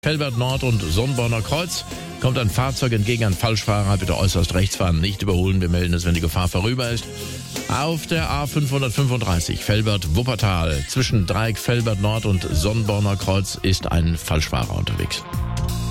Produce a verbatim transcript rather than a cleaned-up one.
Velbert Nord und Sonnborner Kreuz kommt ein Fahrzeug entgegen, ein Falschfahrer, bitte äußerst rechts fahren, nicht überholen, wir melden es, wenn die Gefahr vorüber ist. Auf der A fünfhundertfünfunddreißig Velbert-Wuppertal zwischen Dreieck Velbert Nord und Sonnborner Kreuz ist ein Falschfahrer unterwegs.